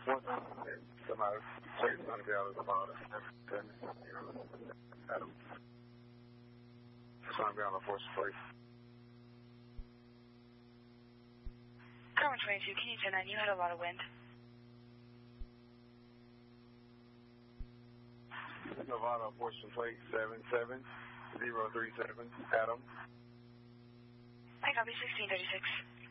Somebody say it's going to be out of the bottom. Adam. It's going to be on the force plate. Carmen 22, can you turn on? You had a lot of wind. Nevada, portion plate 77037, Adam. I copy 1636.